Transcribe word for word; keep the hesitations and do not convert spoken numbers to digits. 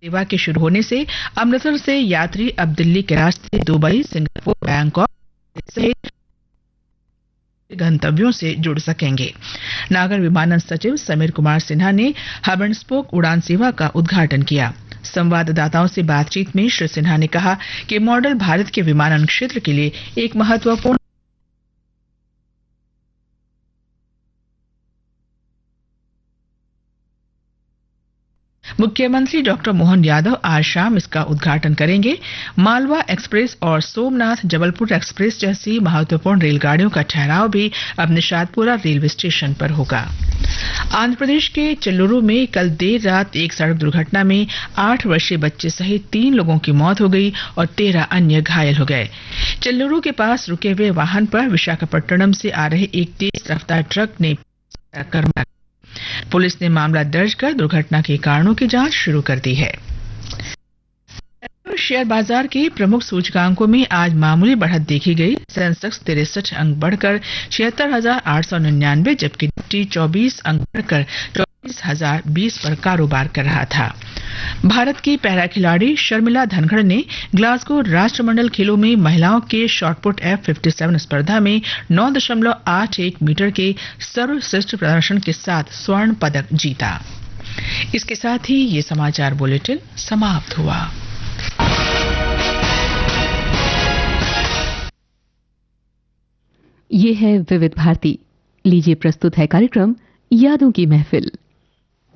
सेवा के शुरू होने से अमृतसर से यात्री अब दिल्ली के रास्ते दुबई, सिंगापुर, बैंकॉक सहित गंतव्यों से जुड़ सकेंगे। नागर विमानन सचिव समीर कुमार सिन्हा ने हब एंड स्पोक उड़ान सेवा का उद्घाटन किया। संवाददाताओं से बातचीत में श्री सिन्हा ने कहा कि मॉडल भारत के विमानन क्षेत्र के लिए एक महत्वपूर्ण मुख्यमंत्री डॉक्टर मोहन यादव आज शाम इसका उद्घाटन करेंगे। मालवा एक्सप्रेस और सोमनाथ जबलपुर एक्सप्रेस जैसी महत्वपूर्ण रेलगाड़ियों का ठहराव भी अब निशातपुरा रेलवे स्टेशन पर होगा। आंध्र प्रदेश के चेल्लुरु में कल देर रात एक सड़क दुर्घटना में आठ वर्षीय बच्चे सहित तीन लोगों की मौत हो गई और तेरह अन्य घायल हो गए। चेल्लुरु के पास रुके हुए वाहन पर विशाखापट्टनम से आ रहे एक तेज रफ्तार ट्रक ने टक्कर मारी। पुलिस ने मामला दर्ज कर दुर्घटना के कारणों की जांच शुरू कर दी है। शेयर बाजार के प्रमुख सूचकांकों में आज मामूली बढ़त देखी गई। सेंसेक्स तिरसठ अंक बढ़कर छिहत्तर हजार आठ सौ निन्यानवे, जबकि निफ्टी चौबीस अंक बढ़कर चौबीस हजार बीस पर कारोबार कर रहा था। भारत की पैरा खिलाड़ी शर्मिला धनखड़ ने ग्लासगो राष्ट्रमंडल खेलों में महिलाओं के शॉटपुट एफ सत्तावन स्पर्धा में नौ दशमलव आठ एक मीटर के सर्वश्रेष्ठ प्रदर्शन के साथ स्वर्ण पदक जीता। इसके साथ ही ये समाचार बुलेटिन समाप्त हुआ। ये है विविध भारती। लीजिए प्रस्तुत है कार्यक्रम यादों की महफिल।